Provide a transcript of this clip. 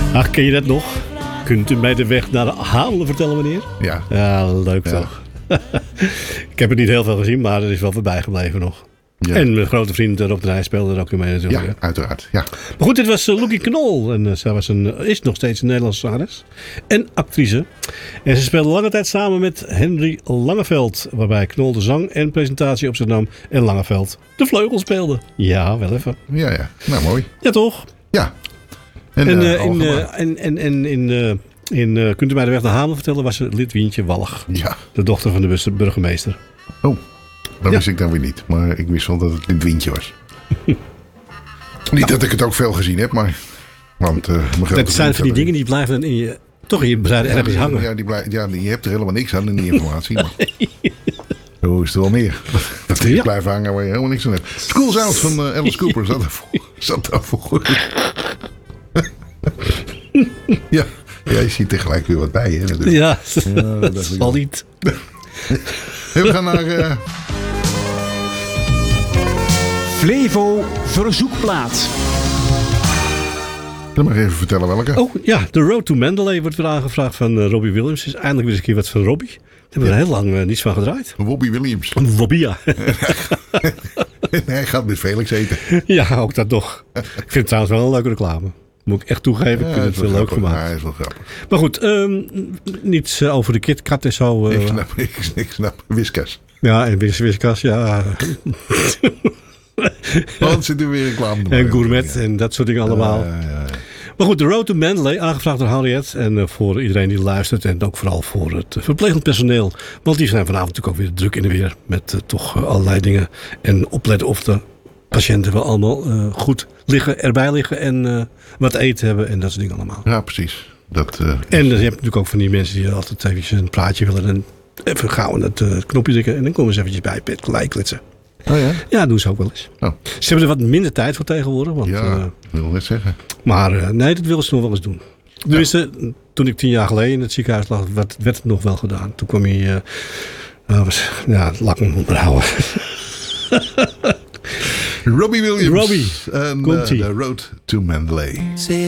Ach, ken je dat nog? Kunt u mij de weg naar de Hamelen vertellen, meneer? Ja. Ja, leuk toch? Ik heb het niet heel veel gezien, maar er is wel voorbij gebleven nog. Ja. En mijn grote vriend Rob de Rij speelde er ook in mee natuurlijk. Ja, uiteraard. Ja. Maar goed, dit was Loekie Knol. En zij is nog steeds een Nederlandse zangeres en actrice. En ze speelde lange tijd samen met Henry Langeveld. Waarbij Knol de zang en presentatie op zich nam. En Langeveld de vleugel speelde. Ja, wel even. Ja. Nou, mooi. Ja, toch? Ja. Kunt u mij de weg naar Hamelen vertellen, was ze Lidwientje Wallig. Ja. De dochter van de burgemeester. Oh, dat wist ik dan weer niet. Maar ik wist wel dat het een windje was. Niet dat ik het ook veel gezien heb, maar... Want, dat zijn van die dingen die blijven in je brein ergens hangen. Ja, je hebt er helemaal niks aan in die informatie. Maar zo is er wel meer. Dat die blijven hangen waar je helemaal niks aan hebt. School's Out van Alice Cooper zat daarvoor. Ja, je ziet er gelijk weer wat bij. Hè, natuurlijk. Ja, dat zal niet. We gaan naar... Flevo Verzoekplaat. Dan mag ik even vertellen welke. Oh ja, The Road to Mandalay wordt weer aangevraagd van Robbie Williams. Is eindelijk weer eens een keer wat van Robbie. Daar hebben we er heel lang niets van gedraaid. Robbie Williams. Robbie, ja. Hij gaat met Felix eten. Ja, ook dat toch. Ik vind het trouwens wel een leuke reclame. Moet ik echt toegeven. Ik vind het veel leuk gemaakt. Ja, hij is wel grappig. Maar goed, niets over de KitKat en zo. Ik snap. Whiskas. Ja, en Whiskas, ja. Want zit er weer reclame te maken. En gourmet en dat soort dingen allemaal. Ja. Maar goed, The Road to Mandalay, aangevraagd door Harriet. En voor iedereen die luistert. En ook vooral voor het verplegend personeel. Want die zijn vanavond natuurlijk ook weer druk in de weer. Met toch allerlei dingen. En opletten of de patiënten wel allemaal goed erbij liggen. En wat eten hebben. En dat soort dingen allemaal. Ja, precies. En je hebt natuurlijk ook van die mensen die altijd even een praatje willen. En even gauw aan het knopje drukken. En dan komen ze eventjes bij het gelijk klitsen. Oh ja? Ja, dat doen ze ook wel eens. Oh. Ze hebben er wat minder tijd voor tegenwoordig. Want, ja, wil net zeggen. Maar nee, dat willen ze nog wel eens doen. Tenminste, toen ik 10 jaar geleden in het ziekenhuis lag, werd het nog wel gedaan. Toen kwam hij... laat me onderhouden. Robbie Williams. Robbie, en komt-ie. The Road to Mandalay.